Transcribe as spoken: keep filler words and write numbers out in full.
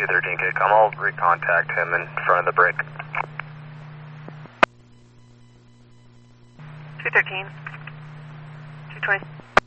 two thirteen K, come, I'll recontact him in front of the break. two thirteen, two twenty.